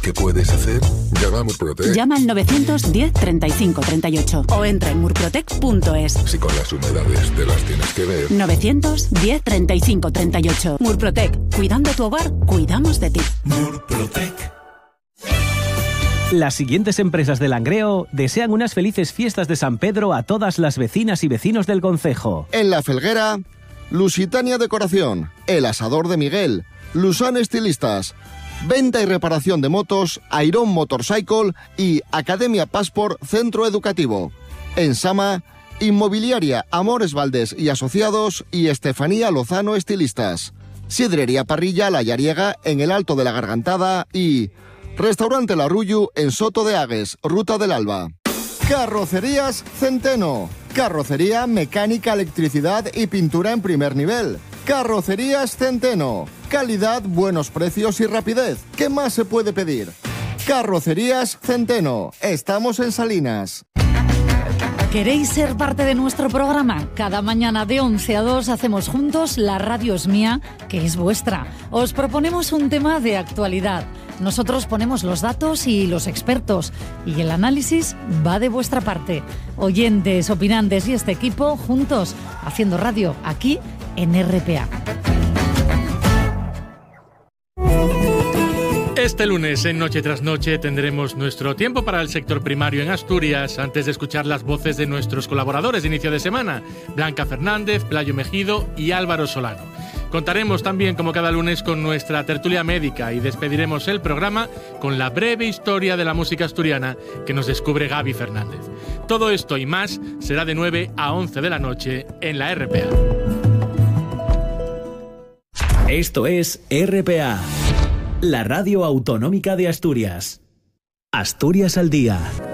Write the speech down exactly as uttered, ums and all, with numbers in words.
¿Qué puedes hacer? Llama a Murprotec. Llama al novecientos diez treinta y cinco treinta y ocho o entra en murprotec punto es. Si con las humedades te las tienes que ver. novecientos diez treinta y cinco treinta y ocho. Murprotec. Cuidando tu hogar, cuidamos de ti. Murprotec. Las siguientes empresas de Langreo desean unas felices fiestas de San Pedro a todas las vecinas y vecinos del concejo. En La Felguera, Lusitania Decoración, El Asador de Miguel, Lusan Estilistas, venta y reparación de motos, Iron Motorcycle y Academia Passport Centro Educativo. En Sama, Inmobiliaria Amores Valdés y Asociados y Estefanía Lozano Estilistas. Sidrería Parrilla La Yariega en el Alto de la Gargantada y Restaurante La Rullu en Soto de Agues, Ruta del Alba. Carrocerías Centeno. Carrocería, mecánica, electricidad y pintura en primer nivel. Carrocerías Centeno. Calidad, buenos precios y rapidez. ¿Qué más se puede pedir? Carrocerías Centeno. Estamos en Salinas. ¿Queréis ser parte de nuestro programa? Cada mañana de once a dos hacemos juntos La Radio es mía, que es vuestra. Os proponemos un tema de actualidad. Nosotros ponemos los datos y los expertos. Y el análisis va de vuestra parte. Oyentes, opinantes y este equipo juntos, haciendo radio aquí en R P A. Este lunes, en Noche tras Noche, tendremos nuestro tiempo para el sector primario en Asturias, antes de escuchar las voces de nuestros colaboradores de inicio de semana, Blanca Fernández, Playo Mejido y Álvaro Solano. Contaremos también, como cada lunes, con nuestra tertulia médica y despediremos el programa con la breve historia de la música asturiana que nos descubre Gaby Fernández. Todo esto y más será de nueve a once de la noche en la R P A. Esto es R P A, la radio autonómica de Asturias. Asturias al día.